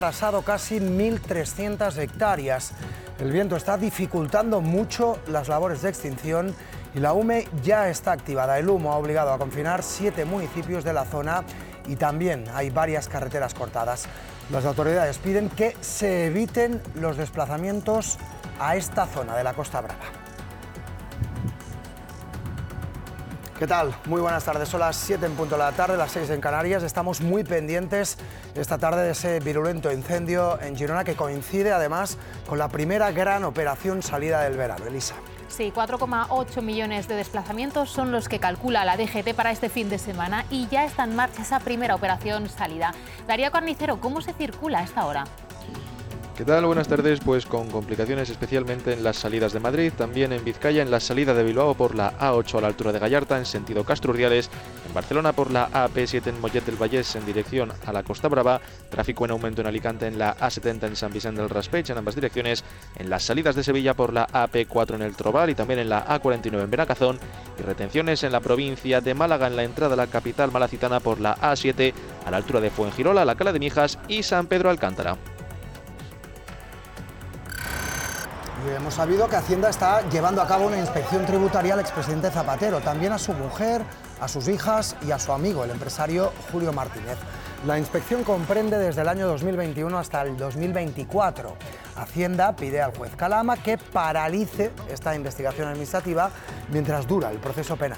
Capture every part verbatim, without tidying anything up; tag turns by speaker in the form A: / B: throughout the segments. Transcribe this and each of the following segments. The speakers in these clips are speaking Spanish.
A: arrasado casi mil trescientas hectáreas. El viento está dificultando mucho las labores de extinción y la U M E ya está activada. El humo ha obligado a confinar siete municipios de la zona y también hay varias carreteras cortadas. Las autoridades piden que se eviten los desplazamientos a esta zona de la Costa Brava. ¿Qué tal? Muy buenas tardes. Son las siete en punto de la tarde, las seis en Canarias. Estamos muy pendientes esta tarde de ese virulento incendio en Girona que coincide además con la primera gran operación salida del verano. Elisa.
B: Sí, cuatro coma ocho millones de desplazamientos son los que calcula la D G T para este fin de semana y ya está en marcha esa primera operación salida. Darío Carnicero, ¿cómo se circula a esta hora?
C: ¿Qué tal? Buenas tardes. Pues con complicaciones especialmente en las salidas de Madrid, también en Vizcaya, en la salida de Bilbao por la A ocho a la altura de Gallarta en sentido Castro-Urdiales, en Barcelona por la A P siete en Mollet del Vallès en dirección a la Costa Brava, tráfico en aumento en Alicante en la A setenta en San Vicente del Raspeig en ambas direcciones, en las salidas de Sevilla por la A P cuatro en el Trobal y también en la A cuarenta y nueve en Benacazón, y retenciones en la provincia de Málaga en la entrada a la capital malacitana por la A siete a la altura de Fuengirola, la Cala de Mijas y San Pedro Alcántara.
A: Hemos sabido que Hacienda está llevando a cabo una inspección tributaria al expresidente Zapatero, también a su mujer, a sus hijas y a su amigo, el empresario Julio Martínez. La inspección comprende desde el año dos mil veintiuno hasta el dos mil veinticuatro. Hacienda pide al juez Calama que paralice esta investigación administrativa mientras dura el proceso penal.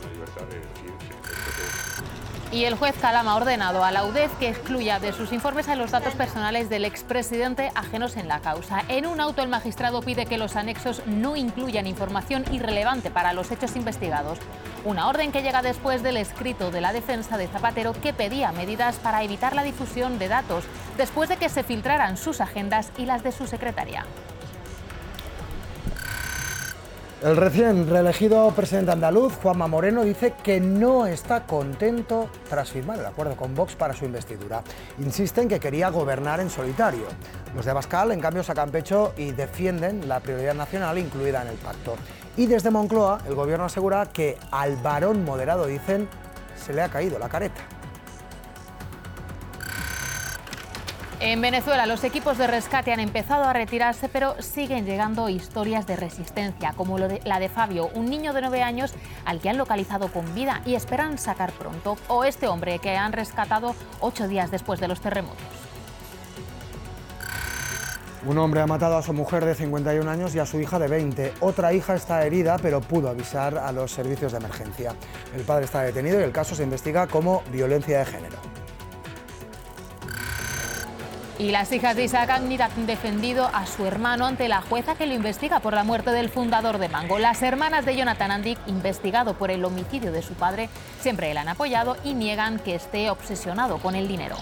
B: Y el juez Calama ha ordenado a la U D E F que excluya de sus informes a los datos personales del expresidente ajenos en la causa. En un auto, el magistrado pide que los anexos no incluyan información irrelevante para los hechos investigados. Una orden que llega después del escrito de la defensa de Zapatero que pedía medidas para evitar la difusión de datos después de que se filtraran sus agendas y las de su secretaria.
A: El recién reelegido presidente andaluz, Juanma Moreno, dice que no está contento tras firmar el acuerdo con Vox para su investidura. Insiste en que quería gobernar en solitario. Los de Abascal, en cambio, sacan pecho y defienden la prioridad nacional incluida en el pacto. Y desde Moncloa, el gobierno asegura que al varón moderado, dicen, se le ha caído la careta.
B: En Venezuela, los equipos de rescate han empezado a retirarse, pero siguen llegando historias de resistencia, como lo de, la de Fabio, un niño de nueve años al que han localizado con vida y esperan sacar pronto, o este hombre que han rescatado ocho días después de los terremotos.
A: Un hombre ha matado a su mujer de cincuenta y un años y a su hija de veinte. Otra hija está herida, pero pudo avisar a los servicios de emergencia. El padre está detenido y el caso se investiga como violencia de género.
B: Y las hijas de Isaac Agni han defendido a su hermano ante la jueza que lo investiga por la muerte del fundador de Mango. Las hermanas de Jonathan Andic, investigado por el homicidio de su padre, siempre le han apoyado y niegan que esté obsesionado con el dinero.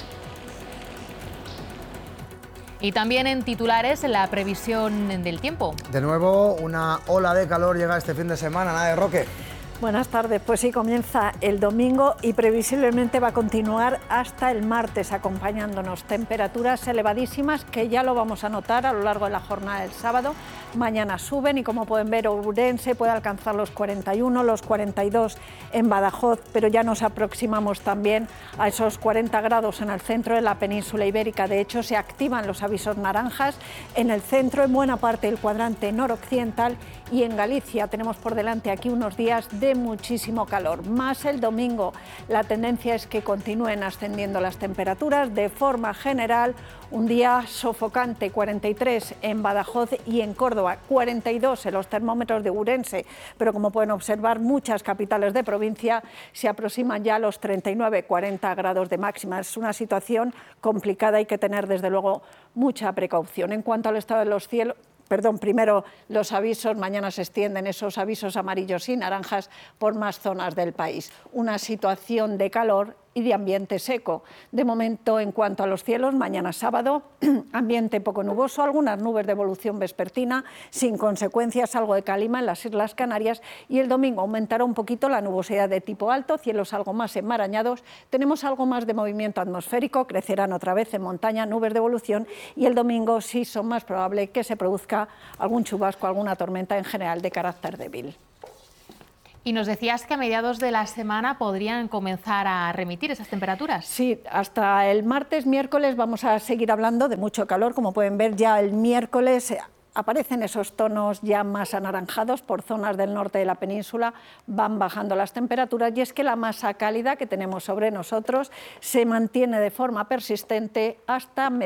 B: Y también en titulares, la previsión del tiempo.
A: De nuevo, una ola de calor llega este fin de semana. Nada de Roque.
D: Buenas tardes, pues sí, comienza el domingo y previsiblemente va a continuar hasta el martes acompañándonos. Temperaturas elevadísimas que ya lo vamos a notar a lo largo de la jornada del sábado. Mañana suben y como pueden ver Ourense puede alcanzar los cuarenta y uno, los cuarenta y dos en Badajoz, pero ya nos aproximamos también a esos cuarenta grados en el centro de la península ibérica. De hecho, se activan los avisos naranjas en el centro, en buena parte del cuadrante noroccidental y en Galicia. Tenemos por delante aquí unos días de muchísimo calor, más el domingo. La tendencia es que continúen ascendiendo las temperaturas de forma general. Un día sofocante, cuarenta y tres en Badajoz y en Córdoba, cuarenta y dos en los termómetros de Ourense, pero como pueden observar, muchas capitales de provincia se aproximan ya a los treinta y nueve, cuarenta grados de máxima. Es una situación complicada, hay que tener desde luego mucha precaución. En cuanto al estado de los cielos, Perdón, primero los avisos, mañana se extienden esos avisos amarillos y naranjas por más zonas del país. Una situación de calor y de ambiente seco. De momento, en cuanto a los cielos, mañana sábado, ambiente poco nuboso, algunas nubes de evolución vespertina, sin consecuencias, algo de calima en las Islas Canarias, y el domingo aumentará un poquito la nubosidad de tipo alto, cielos algo más enmarañados, tenemos algo más de movimiento atmosférico, crecerán otra vez en montaña nubes de evolución, y el domingo sí son más probable que se produzca algún chubasco, alguna tormenta en general de carácter débil.
B: Y nos decías que a mediados de la semana podrían comenzar a remitir esas temperaturas.
D: Sí, hasta el martes, miércoles vamos a seguir hablando de mucho calor. Como pueden ver, ya el miércoles aparecen esos tonos ya más anaranjados por zonas del norte de la península, van bajando las temperaturas y es que la masa cálida que tenemos sobre nosotros se mantiene de forma persistente hasta mediados